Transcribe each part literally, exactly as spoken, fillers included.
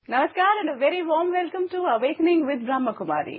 नमस्कार and a very warm welcome to awakening with Brahma Kumari.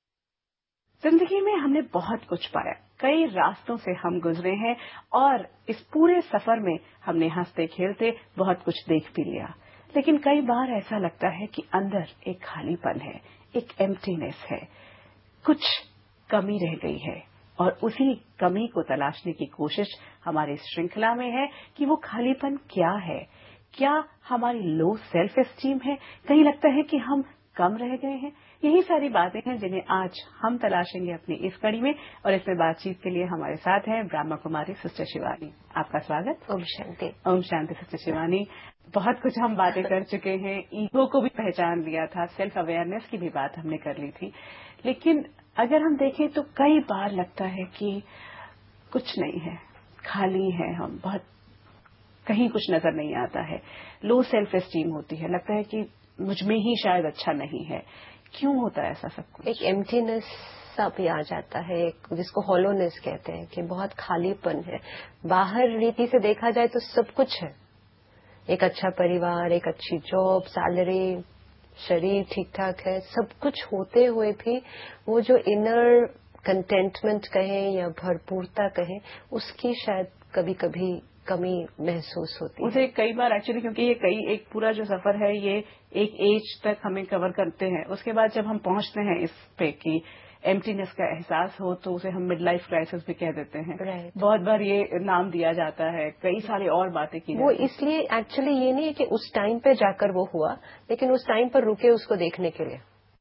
जिंदगी में हमने बहुत कुछ पाया, कई रास्तों से हम गुजरे हैं और इस पूरे सफर में हमने हंसते खेलते बहुत कुछ देख भी लिया। लेकिन कई बार ऐसा लगता है कि अंदर एक खालीपन है, एक एम्प्टीनेस है, कुछ कमी रह गई है और उसी कमी को तलाशने की कोशिश हमारी श्रृंखला में है कि वो खालीपन क्या है। क्या हमारी लो सेल्फ एस्टीम है? कहीं लगता है कि हम कम रह गए हैं। यही सारी बातें हैं जिन्हें आज हम तलाशेंगे अपनी इस कड़ी में और इसमें बातचीत के लिए हमारे साथ हैं ब्रह्मा कुमारी सिस्टर शिवानी। आपका स्वागत। ओम शांति। ओम शांति सिस्टर शिवानी। बहुत कुछ हम बातें कर चुके हैं, ईगो को भी पहचान लिया था, सेल्फ अवेयरनेस की भी बात हमने कर ली थी। लेकिन अगर हम देखें तो कई बार लगता है कि कुछ नहीं है, खाली है, हम बहुत कहीं कुछ नजर नहीं आता है। लो सेल्फ एस्टीम होती है, लगता है कि मुझ में ही शायद अच्छा नहीं है। क्यों होता है ऐसा सब कुछ? एक एम्प्टीनेस सा भी आ जाता है, एक जिसको हॉलोनेस कहते हैं कि बहुत खालीपन है। बाहर रीति से देखा जाए तो सब कुछ है, एक अच्छा परिवार, एक अच्छी जॉब, सैलरी, शरीर ठीक ठाक है, सब कुछ होते हुए भी वो जो इनर कंटेंटमेंट कहें या भरपूरता कहें, उसकी शायद कभी कभी कमी महसूस होती है। मुझे कई बार एक्चुअली, क्योंकि ये कई एक पूरा जो सफर है ये एक एज तक हमें कवर करते हैं, उसके बाद जब हम पहुंचते हैं इस पे कि एम्प्टीनेस का एहसास हो तो उसे हम मिड लाइफ क्राइसिस भी कह देते हैं। right. बहुत बार ये नाम दिया जाता है, कई सारे और बातें की वो जाती हैं। इसलिए एक्चुअली ये नहीं है कि उस टाइम पे जाकर वो हुआ, लेकिन उस टाइम पर रुके उसको देखने के लिए।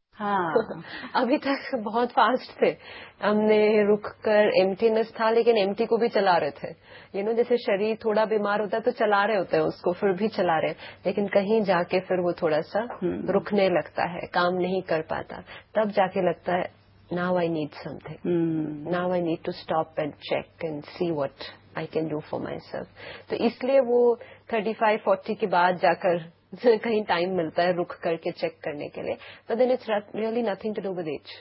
हाँ अभी तक बहुत फास्ट थे, हमने रुक कर, एम्प्टीनेस था लेकिन एम्प्टी को भी चला रहे थे। यू नो जैसे शरीर थोड़ा बीमार होता है तो चला रहे होते हैं उसको, फिर भी चला रहे, लेकिन कहीं जाके फिर वो थोड़ा सा रुकने लगता है, काम नहीं कर पाता, तब जाके लगता है now I need something, now I need to stop and check and see what I can do for my self. तो इसलिए वो थर्टी फाइव फोर्टी के बाद जाकर कहीं टाइम मिलता है रुक करके चेक करने के लिए, but then it's really nothing to do with as.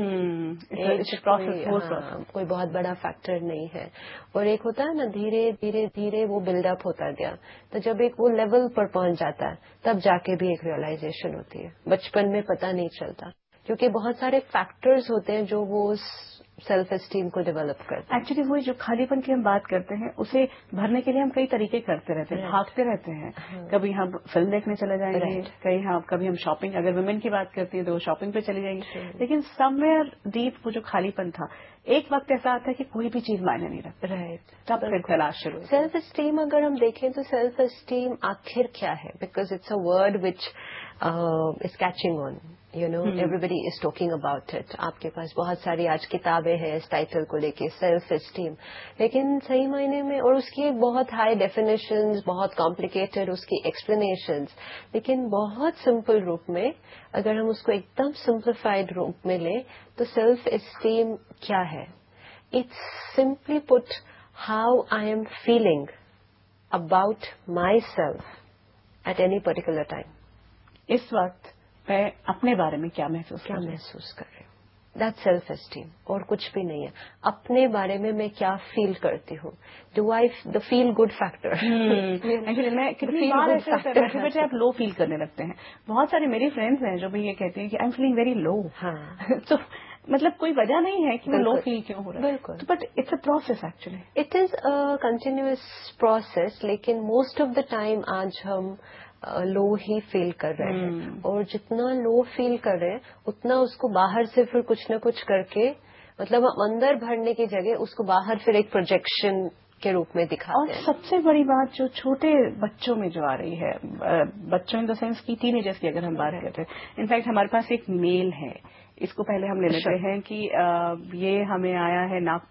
As process कोई बहुत बड़ा फैक्टर नहीं है। और एक होता है ना, धीरे धीरे धीरे वो बिल्डअप होता गया, तो जब एक वो लेवल पर पहुंच जाता है तब जाके भी एक रियलाइजेशन होती है। बचपन में पता नहीं चलता, क्योंकि बहुत सारे फैक्टर्स होते हैं जो वो सेल्फ एस्टीम को डेवलप करते हैं। एक्चुअली वही जो खालीपन की हम बात करते हैं, उसे भरने के लिए हम कई तरीके करते रहते हैं, right. भागते रहते हैं। हाँ. कभी हम फिल्म देखने चले जाएंगे, right. कहीं हम कभी हम शॉपिंग, अगर वुमेन की बात करती हैं तो शॉपिंग पे चली जाएंगी, sure. लेकिन समवेयर डीप वो जो खालीपन था, एक वक्त ऐसा आता है कि कोई भी चीज मायने नहीं रखती, राइट। तब फिर तलाश शुरू। सेल्फ एस्टीम अगर हम देखें तो सेल्फ एस्टीम आखिर क्या है, because it's a word which is catching on, you know, everybody is talking about it. आपके पास बहुत सारी आज किताबें हैं इस टाइटल को लेके, सेल्फ एस्टीम, लेकिन सही मायने में, और उसकी बहुत हाई डेफिनेशंस, बहुत कॉम्प्लिकेटेड उसकी एक्सप्लेनेशंस, लेकिन बहुत सिंपल रूप में अगर हम उसको एकदम सिंप्लीफाइड रूप में लें तो सेल्फ एस्टीम क्या है? It's simply put how I am feeling about myself at any particular time. इस वक्त मैं अपने बारे में क्या महसूस क्या कर महसूस कर रही हूँ, That's self esteem, और कुछ भी नहीं है। अपने बारे में मैं क्या फील करती हूँ, do I the feel good factor. Actually मैं कितनी बार ऐसे होता है, बैठे बैठे आप लो फील करने लगते हैं। बहुत सारे मेरी फ्रेंड्स हैं जो भी ये कहती हैं कि I am feeling very low. हाँ तो मतलब कोई वजह नहीं है कि वो लो फील क्यों हो रहा है। बिल्कुल, but it's a process actually. It is a continuous process, लेकिन मोस्ट ऑफ द टाइम आज हम लो uh, ही फील कर रहे हैं, hmm. और जितना लो फील कर रहे हैं उतना उसको बाहर से फिर कुछ न कुछ करके, मतलब हम अंदर भरने की जगह उसको बाहर फिर एक प्रोजेक्शन के रूप में दिखाते और हैं। और सबसे बड़ी बात जो छोटे बच्चों में जो आ रही है, बच्चों इन द सेंस की टीनेजर्स की अगर हम बात करते हैं, इनफैक्ट हमारे पास एक मेल है, इसको पहले हम ले लेते हैं कि आ, ये हमें आया है नागपुर